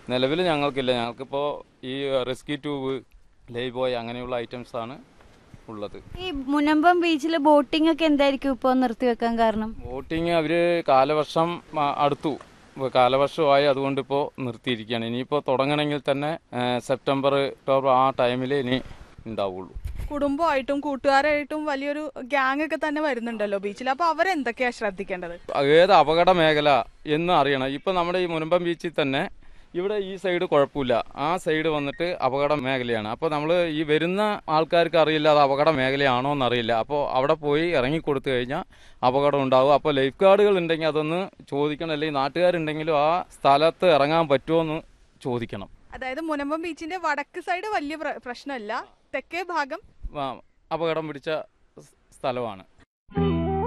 നിലവിൽ ഞങ്ങൾക്കില്ല. ഞങ്ങൾക്കിപ്പോൾ ഈ റെസ്ക്യൂ ട്യൂബ്, ലൈഫ് ബോയ് അങ്ങനെയുള്ള ഐറ്റംസാണ് ഉള്ളത്. ഈ മുനമ്പം ബീച്ചിൽ ബോട്ടിംഗ് ഒക്കെ എന്തായിരിക്കും ഇപ്പോൾ നിർത്തിവെക്കാൻ കാരണം? ബോട്ടിങ് അവർ കാലവർഷം അടുത്തു, കാലവർഷമായി, അതുകൊണ്ട് ഇപ്പോൾ നിർത്തിയിരിക്കുകയാണ്. ഇനിയിപ്പോൾ തുടങ്ങണമെങ്കിൽ തന്നെ സെപ്റ്റംബർ ഒക്ടോബർ ആ ടൈമിൽ ഇനി ഉണ്ടാവുള്ളൂ. കുടുംബമായിട്ടും കൂട്ടുകാരായിട്ടും വലിയൊരു ഗ്യാങ് ഒക്കെ തന്നെ വരുന്നുണ്ടല്ലോ ബീച്ചിൽ. അപ്പോൾ അവരെന്തൊക്കെയാണ് ശ്രദ്ധിക്കേണ്ടത്? ഏത് അപകട മേഖല എന്ന് അറിയണം. ഇപ്പം നമ്മുടെ ഈ മുനമ്പം ബീച്ചിൽ തന്നെ ഇവിടെ ഈ സൈഡ് കുഴപ്പമില്ല, ആ സൈഡ് വന്നിട്ട് അപകട മേഖലയാണ്. അപ്പോൾ നമ്മൾ ഈ വരുന്ന ആൾക്കാർക്ക് അറിയില്ല അത് അപകട മേഖലയാണോ എന്നറിയില്ല. അപ്പോൾ അവിടെ പോയി ഇറങ്ങിക്കൊടുത്തു കഴിഞ്ഞാൽ അപകടം ഉണ്ടാവും. അപ്പോൾ ലൈഫ് ഗാർഡുകൾ ഉണ്ടെങ്കിൽ അതൊന്ന് ചോദിക്കണം, അല്ലെങ്കിൽ നാട്ടുകാരുണ്ടെങ്കിലും ആ സ്ഥലത്ത് ഇറങ്ങാൻ പറ്റുമോ എന്ന് ചോദിക്കണം. അതായത് മുനമ്പം ബീച്ചിന്റെ വടക്ക് സൈഡ് വലിയ പ്രശ്നമല്ല, തെക്കേ ഭാഗം അപകടം പിടിച്ച സ്ഥലമാണ്.